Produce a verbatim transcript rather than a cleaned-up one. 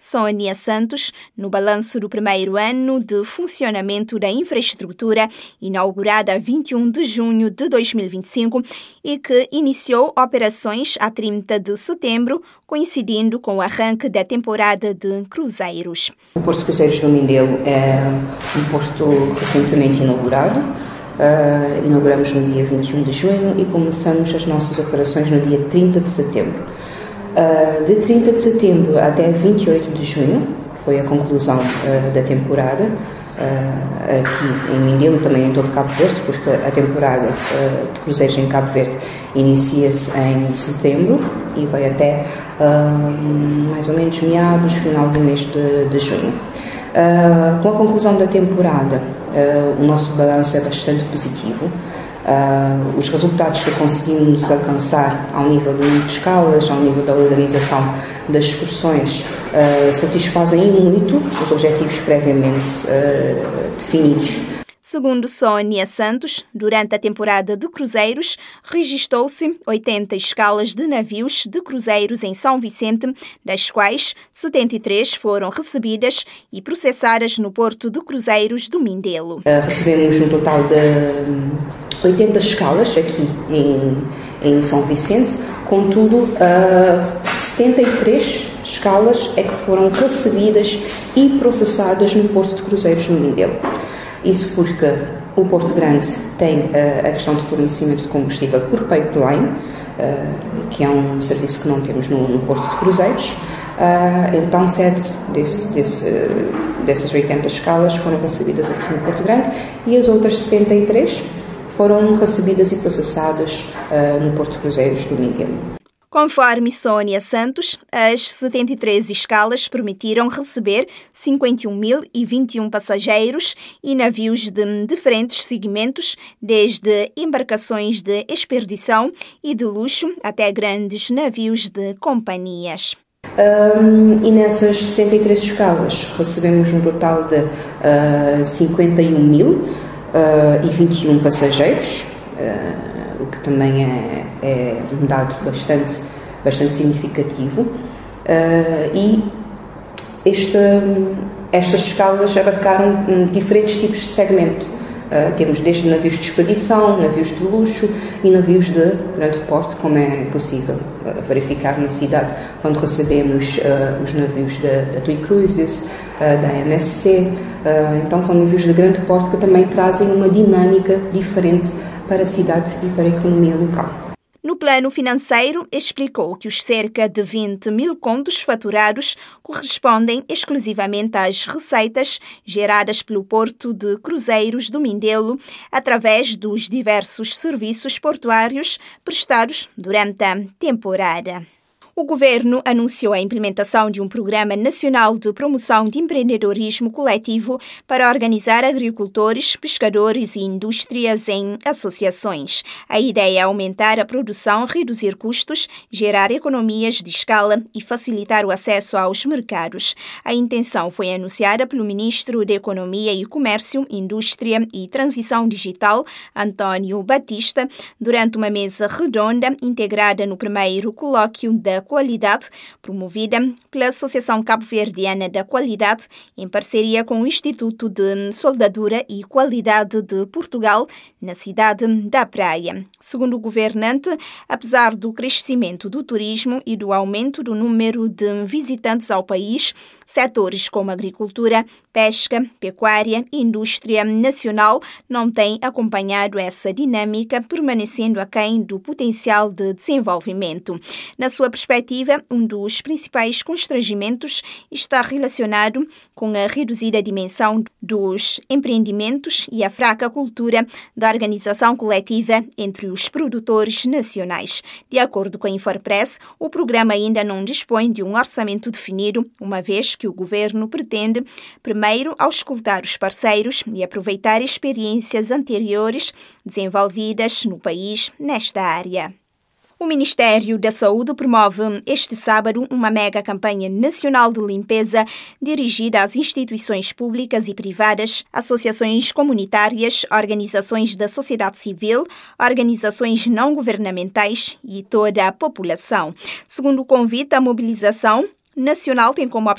Sónia Santos, no balanço do primeiro ano de funcionamento da infraestrutura, inaugurada a vinte e um de junho de dois mil e vinte e cinco e que iniciou operações a trinta de setembro, coincidindo com o arranque da temporada de cruzeiros. O Porto de Cruzeiros do Mindelo é um posto recentemente inaugurado. Uh, inauguramos no dia vinte e um de junho e começamos as nossas operações no dia trinta de setembro. Uh, de trinta de setembro até vinte e oito de junho, que foi a conclusão uh, da temporada, uh, aqui em Mindelo e também em todo Cabo Verde, porque a temporada uh, de cruzeiros em Cabo Verde inicia-se em setembro e vai até uh, mais ou menos meados, final do mês de, de junho. Uh, com a conclusão da temporada, uh, o nosso balanço é bastante positivo. Uh, os resultados que conseguimos alcançar ao nível do número de escalas, ao nível da organização das excursões, uh, satisfazem muito os objetivos previamente uh, definidos. Segundo Sónia Santos, durante a temporada de cruzeiros, registou-se oitenta escalas de navios de cruzeiros em São Vicente, das quais setenta e três foram recebidas e processadas no Porto de Cruzeiros do Mindelo. Uh, recebemos um total de oitenta escalas aqui em, em São Vicente, contudo, uh, setenta e três escalas é que foram recebidas e processadas no Porto de Cruzeiros do Mindelo. Isso porque o Porto Grande tem uh, a questão de fornecimento de combustível por pipeline, uh, que é um serviço que não temos no, no Porto de Cruzeiros. Uh, então, sete desse, desse, uh, dessas oitenta escalas foram recebidas aqui no Porto Grande e as outras setenta e três foram recebidas e processadas uh, no Porto de Cruzeiros do Mindelo. Conforme Sónia Santos, as setenta e três escalas permitiram receber cinquenta e um mil e vinte e um passageiros e navios de diferentes segmentos, desde embarcações de expedição e de luxo até grandes navios de companhias. Um, e nessas setenta e três escalas recebemos um total de uh, cinquenta e um mil e vinte e um passageiros, uh, o que também é, é um dado bastante, bastante significativo. Uh, e esta, estas escalas abarcaram um, diferentes tipos de segmento. Uh, temos desde navios de expedição, navios de luxo e navios de grande porte, como é possível uh, verificar na cidade quando recebemos uh, os navios da, da TUI Cruises, uh, da M S C. Uh, então são navios de grande porte que também trazem uma dinâmica diferente para a cidade e para a economia local. No plano financeiro, explicou que os cerca de vinte mil contos faturados correspondem exclusivamente às receitas geradas pelo Porto de Cruzeiros do Mindelo através dos diversos serviços portuários prestados durante a temporada. O governo anunciou a implementação de um programa nacional de promoção de empreendedorismo coletivo para organizar agricultores, pescadores e indústrias em associações. A ideia é aumentar a produção, reduzir custos, gerar economias de escala e facilitar o acesso aos mercados. A intenção foi anunciada pelo ministro da Economia e Comércio, Indústria e Transição Digital, António Batista, durante uma mesa redonda integrada no primeiro colóquio da Qualidade, promovida pela Associação Cabo-Verdiana da Qualidade, em parceria com o Instituto de Soldadura e Qualidade de Portugal, na cidade da Praia. Segundo o governante, apesar do crescimento do turismo e do aumento do número de visitantes ao país, setores como agricultura, pesca, pecuária e indústria nacional não têm acompanhado essa dinâmica, permanecendo aquém do potencial de desenvolvimento. Na sua perspectiva, um dos principais constrangimentos está relacionado com a reduzida dimensão dos empreendimentos e a fraca cultura da organização coletiva entre os produtores nacionais. De acordo com a Infopress, o programa ainda não dispõe de um orçamento definido, uma vez que o governo pretende, primeiro, auscultar os parceiros e aproveitar experiências anteriores desenvolvidas no país nesta área. O Ministério da Saúde promove este sábado uma mega campanha nacional de limpeza dirigida às instituições públicas e privadas, associações comunitárias, organizações da sociedade civil, organizações não governamentais e toda a população. Segundo o convite, a mobilização nacional tem como